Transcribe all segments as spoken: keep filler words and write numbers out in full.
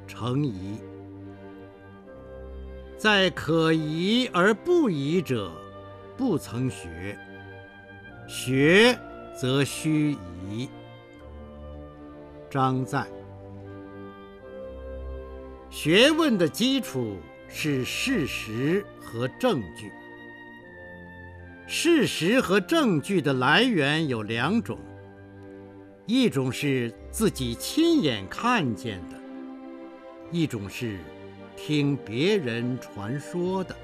成疑。在可疑而不疑者，不曾学；学则须疑。张载。学问的基础是事实和证据。事实和证据的来源有两种，一种是自己亲眼看见的，一种是听别人传说的。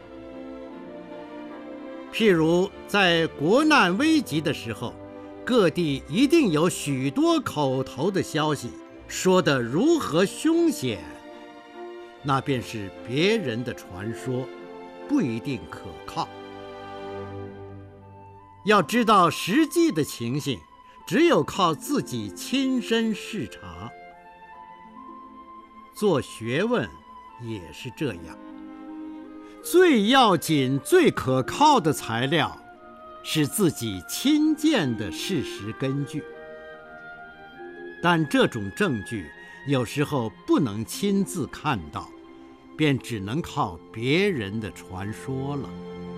譬如在国难危急的时候，各地一定有许多口头的消息，说得如何凶险，那便是别人的传说，不一定可靠。要知道实际的情形，只有靠自己亲身视察。做学问也是这样，最要紧、最可靠的材料是自己亲见的事实根据。但这种证据有时候不能亲自看到，便只能靠别人的传说了。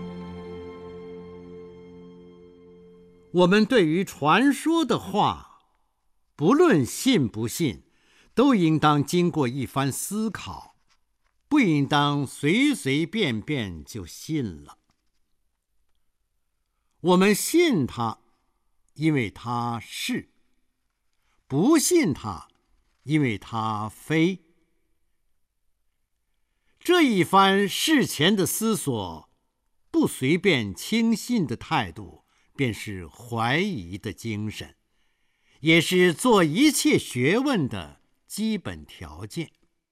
我们对于传说的话，不论信不信，都应当经过一番思考，不应当随随便便就信了。我们信它，因为它是；不信它，因为它非。这一番事前的思索，不随便轻信的态度，便是怀疑的精神，也是做一切学问的基本条件。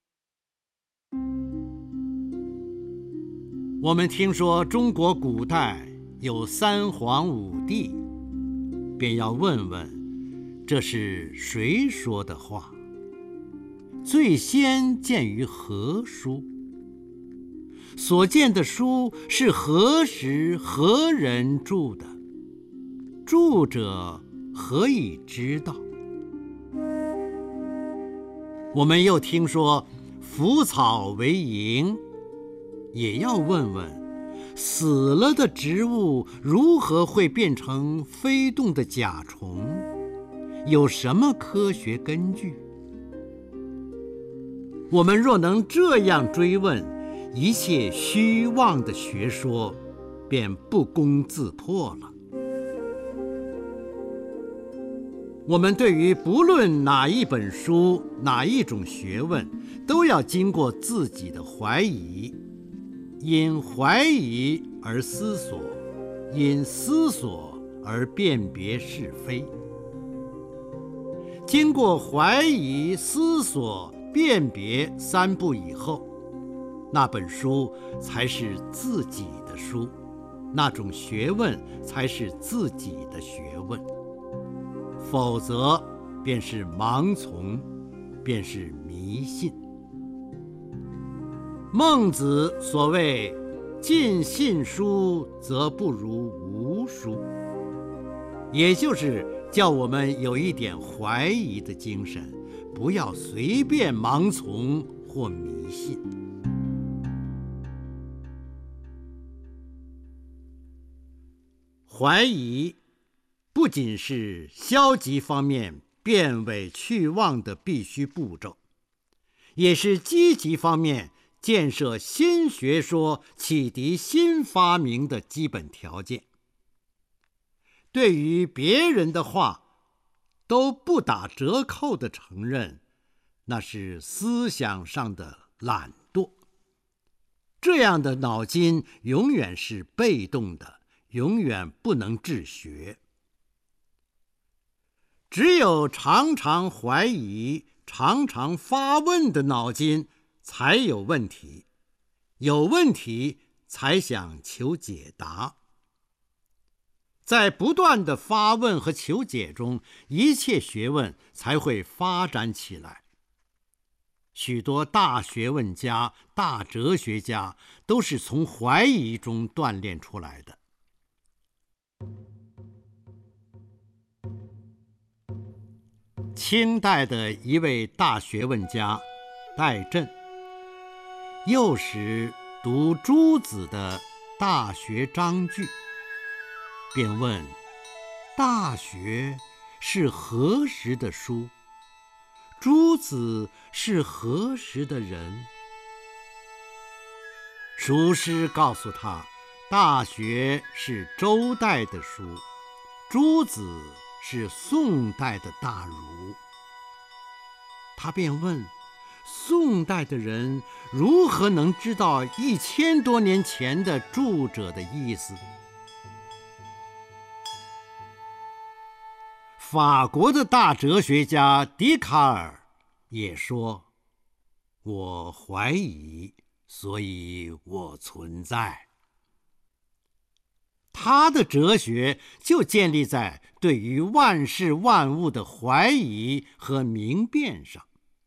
我们听说中国古代有三皇五帝，便要问问，这是谁说的话？最先见于何书？所见的书是何时何人著的？著者何以知道？我们又听说腐草为营，也要问问，死了的植物如何会变成飞动的甲虫？有什么科学根据？我们若能这样追问，一切虚妄的学说便不攻自破了。我们对于不论哪一本书、哪一种学问，都要经过自己的怀疑，因怀疑而思索，因思索而辨别是非。经过怀疑、思索、辨别三步以后，那本书才是自己的书，那种学问才是自己的学问。否则便是盲从，便是迷信。孟子所谓尽信书则不如无书，也就是叫我们有一点怀疑的精神，不要随便盲从或迷信。怀疑不仅是消极方面辨伪去妄的必须步骤，也是积极方面建设新学说、启迪新发明的基本条件。对于别人的话都不打折扣的承认，那是思想上的懒惰。这样的脑筋永远是被动的，永远不能治学。只有常常怀疑、常常发问的脑筋才有问题，有问题才想求解答。在不断的发问和求解中，一切学问才会发展起来。许多大学问家、大哲学家都是从怀疑中锻炼出来的。清代的一位大学问家代朕。又使读诸子的《大学》章句，便问：大学是何时的书？诸子是何时的人？塾师告诉他，大学是周代的书，诸子是宋代的大儒。他便问，宋代的人如何能知道一千多年前的著者的意思？法国的大哲学家笛卡尔也说，我怀疑，所以我存在。他的哲学就建立在对于万事万物的怀疑和明辨上。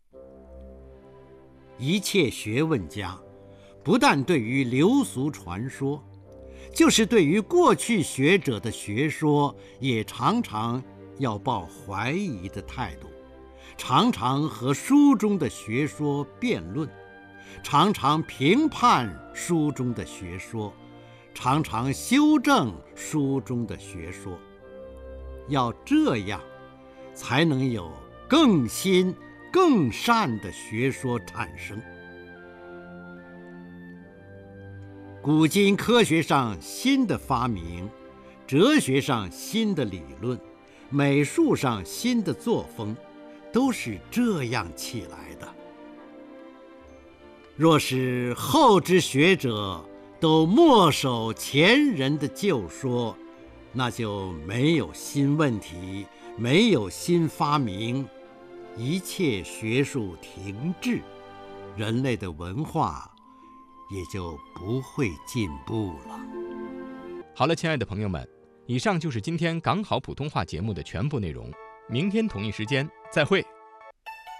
一切学问家不但对于流俗传说，就是对于过去学者的学说，也常常要抱怀疑的态度，常常和书中的学说辩论，常常评判书中的学说，常常修正书中的学说。要这样，才能有更新更善的学说产生。古今科学上新的发明，哲学上新的理论，美术上新的作风，都是这样起来的。若是后之学者都默守前人的旧说，那就没有新问题，没有新发明，一切学术停滞，人类的文化也就不会进步了。 好了，亲爱的朋友们，以上就是今天港好普通话节目的全部内容。明天同一时间再会。